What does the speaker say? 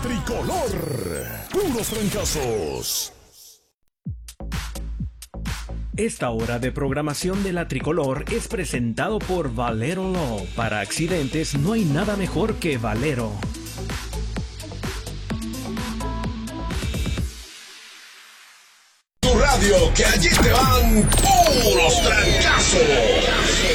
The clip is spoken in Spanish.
Tricolor, puros trancazos. Esta hora de programación de la Tricolor es presentado por Valero Law. Para accidentes no hay nada mejor que Valero. Tu radio, que allí te van puros trancazos.